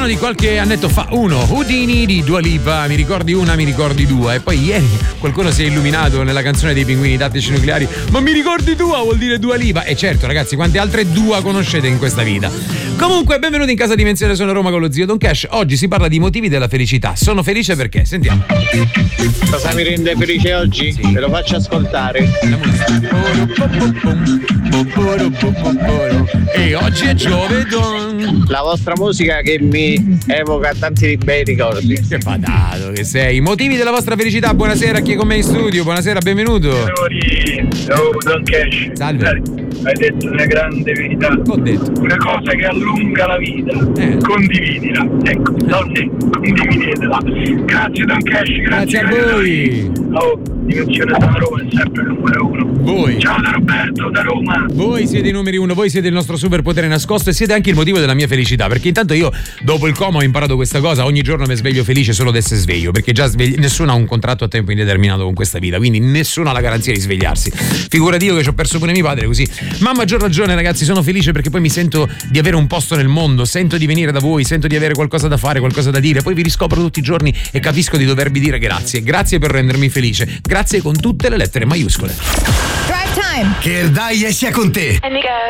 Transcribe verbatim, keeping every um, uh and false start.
di qualche annetto fa. Uno, Houdini di Dua Lipa, mi ricordi una, mi ricordi due. E poi ieri qualcuno si è illuminato nella canzone dei Pinguini Tattici Nucleari. Ma mi ricordi Dua vuol dire Dua Lipa. E certo ragazzi, quante altre Dua conoscete in questa vita? Comunque, benvenuti in Casa Dimensione, sono Roma con lo zio Don Cash. Oggi si parla di motivi della felicità. Sono felice perché? Sentiamo. Cosa mi rende felice oggi? Sì. Ve lo faccio ascoltare. E oggi è giovedì. La vostra musica che mi evoca tanti bei ricordi. Che patato che sei. I motivi della vostra felicità. Buonasera a chi è con me in studio. Buonasera, benvenuto. Ciao Don Cash. Salve. Hai detto una grande verità. Ho detto. Una cosa che allunga la vita. Eh. Condividila. Ecco, donne, condividetela. Grazie Don Cash, grazie, grazie a voi. Oh, Dimensione da Roma è sempre il numero uno. Voi. Ciao da Roberto, da Roma. Voi siete i numeri uno, voi siete il nostro superpotere nascosto e siete anche il motivo della mia felicità, perché intanto io dopo il coma ho imparato questa cosa, ogni giorno mi sveglio felice solo di essere sveglio, perché già svegli- nessuno ha un contratto a tempo indeterminato con questa vita, quindi nessuno ha la garanzia di svegliarsi. Figurati io che ci ho perso pure mio padre così. Ma a maggior ragione ragazzi, sono felice perché poi mi sento di avere un posto nel mondo, sento di venire da voi, sento di avere qualcosa da fare, qualcosa da dire, poi vi riscopro tutti i giorni e capisco di dovervi dire grazie, grazie per rendermi felice, grazie con tutte le lettere maiuscole. Drive time. Che dai sia con te.